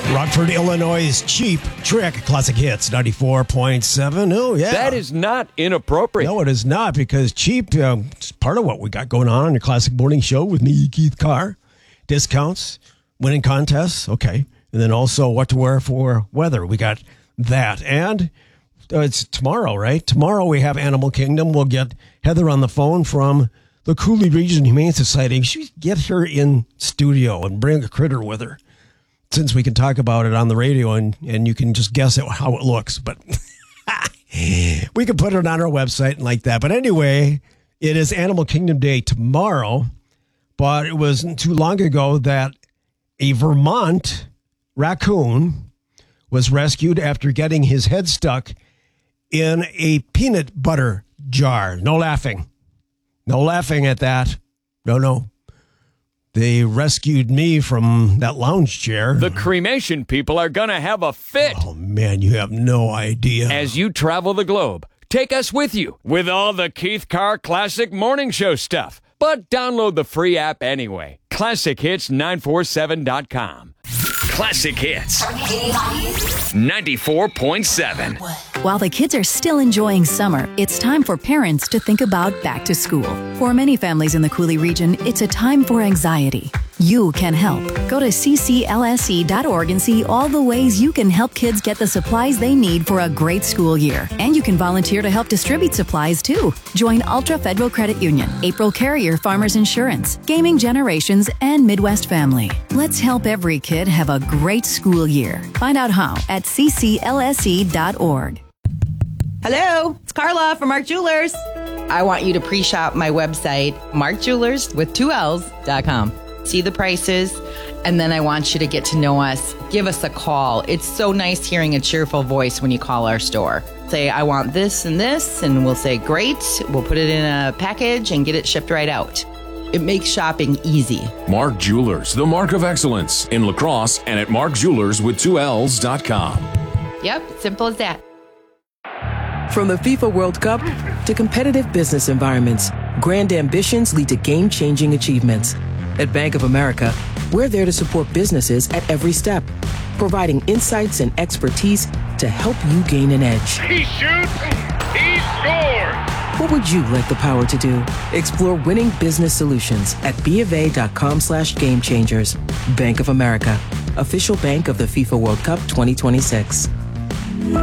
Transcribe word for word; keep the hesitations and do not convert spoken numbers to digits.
Rockford, Illinois' Cheap Trick, Classic Hits, ninety-four point seven. Oh, yeah. That is not inappropriate. No, it is not, because Cheap, um, it's part of what we got going on on your Classic Morning Show with me, Keith Carr. Discounts, winning contests, okay. And then also what to wear for weather. We got that. And uh, it's tomorrow, right? Tomorrow we have Animal Kingdom. We'll get Heather on the phone from the Cooley Region Humane Society. She should get her in studio and bring a critter with her, since we can talk about it on the radio and, and you can just guess at how it looks. But we can put it on our website and like that. But anyway, it is Animal Kingdom Day tomorrow. But it wasn't too long ago that a Vermont raccoon was rescued after getting his head stuck in a peanut butter jar. No laughing. No laughing at that. No, no. They rescued me from that lounge chair. The cremation people are going to have a fit. Oh, man, you have no idea. As you travel the globe, take us with you with all the Keith Carr Classic Morning Show stuff. But download the free app anyway. classic hits nine four seven dot com. Classic Hits ninety-four point seven. While the kids are still enjoying summer, it's time for parents to think about back to school. For many families in the Cooley region, it's a time for anxiety. You can help. Go to c c l s e dot org and see all the ways you can help kids get the supplies they need for a great school year. And you can volunteer to help distribute supplies too. Join Ultra Federal Credit Union, April Carrier Farmers Insurance, Gaming Generations, and Midwest Family. Let's help every kid have a great school year. Find out how at c c l s e dot org. Hello, it's Carla from Mark Jewelers. I want you to pre-shop my website, mark jewelers with two L's dot com. See the prices, and then I want you to get to know us. Give us a call. It's so nice hearing a cheerful voice when you call our store. Say, I want this and this, and we'll say, great. We'll put it in a package and get it shipped right out. It makes shopping easy. Mark Jewelers, the mark of excellence in La Crosse and at mark jewelers with two L's dot com. Yep, simple as that. From the FIFA World Cup to competitive business environments, grand ambitions lead to game-changing achievements. At Bank of America, we're there to support businesses at every step, providing insights and expertise to help you gain an edge. He shoots, he scores! What would you like the power to do? Explore winning business solutions at bofa.com slash game changers. Bank of America, official bank of the FIFA World Cup twenty twenty-six.